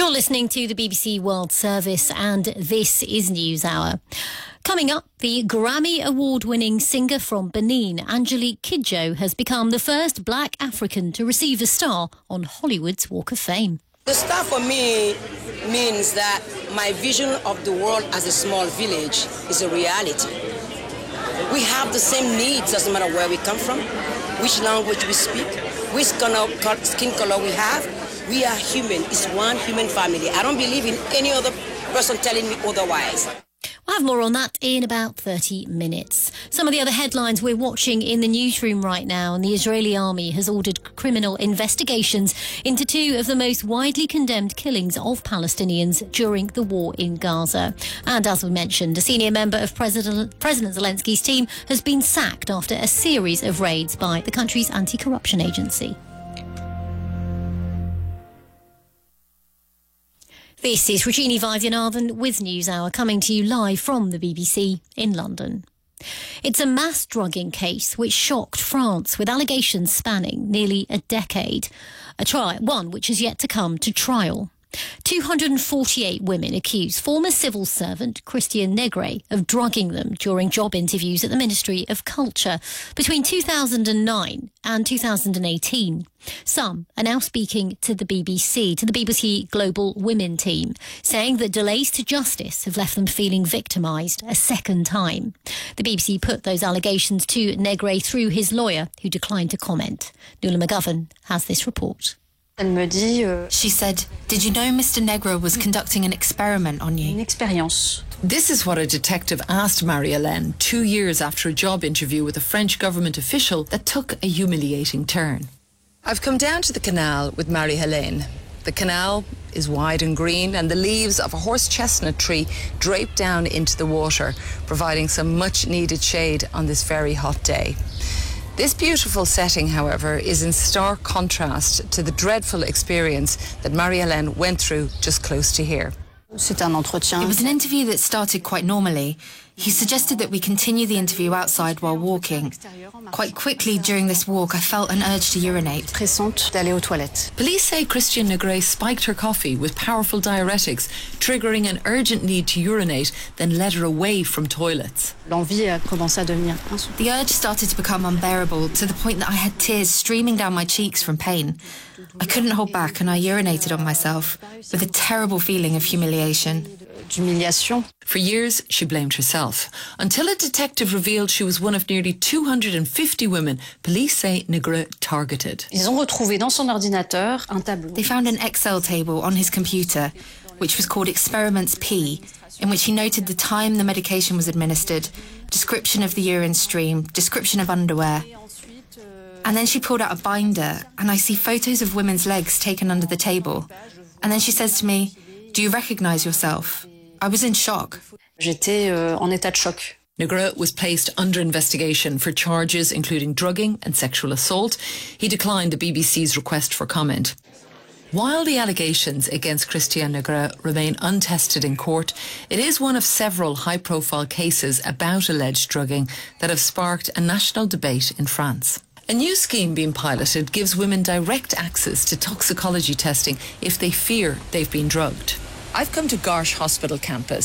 You're listening to the BBC World Service and this is NewsHour. Coming up, the Grammy Award-winning singer from Benin, Angelique Kidjo, has become the first black African to receive a star on Hollywood's Walk of Fame. The star for me means that my vision of the world as a small village is a reality. We have the same needs, doesn't matter where we come from, which language we speak, which skin color we have. We are human. It's one human family. I don't believe in any other person telling me otherwise. We'll have more on that in about 30 minutes. Some of the other headlines we're watching in the newsroom right now, and the Israeli army has ordered criminal investigations into two of the most widely condemned killings of Palestinians during the war in Gaza. And as we mentioned, a senior member of President Zelensky's team has been sacked after a series of raids by the country's anti-corruption agency. This is Regina Vaidyanathan with NewsHour, coming to you live from the BBC in London. It's a mass drugging case which shocked France, with allegations spanning nearly a decade. One which has yet to come to trial. 248 women accuse former civil servant Christian Negre of drugging them during job interviews at the Ministry of Culture between 2009 and 2018. Some are now speaking to the BBC Global Women team, saying that delays to justice have left them feeling victimised a second time. The BBC put those allegations to Negre through his lawyer, who declined to comment. Nuala McGovern has this report. She said, "Did you know Mr. Negre was conducting an experiment on you?" This is what a detective asked Marie-Hélène 2 years after a job interview with a French government official that took a humiliating turn. I've come down to the canal with Marie-Hélène. The canal is wide and green, and the leaves of a horse chestnut tree drape down into the water, providing some much-needed shade on this very hot day. This beautiful setting, however, is in stark contrast to the dreadful experience that Marie-Hélène went through just close to here. It was an interview that started quite normally. He suggested that we continue the interview outside while walking. Quite quickly during this walk, I felt an urge to urinate. Police say Christian Negre spiked her coffee with powerful diuretics, triggering an urgent need to urinate, then led her away from toilets. The urge started to become unbearable, to the point that I had tears streaming down my cheeks from pain. I couldn't hold back and I urinated on myself, with a terrible feeling of humiliation. For years, she blamed herself, until a detective revealed she was one of nearly 250 women police say Negre targeted. They found an Excel table on his computer, which was called Experiments P, in which he noted the time the medication was administered, description of the urine stream, description of underwear. And then she pulled out a binder, and I see photos of women's legs taken under the table. And then she says to me, "Do you recognise yourself?" I was in shock. Negre was placed under investigation for charges including drugging and sexual assault. He declined the BBC's request for comment. While the allegations against Christian Negre remain untested in court, it is one of several high-profile cases about alleged drugging that have sparked a national debate in France. A new scheme being piloted gives women direct access to toxicology testing if they fear they've been drugged. I've come to Garsh Hospital campus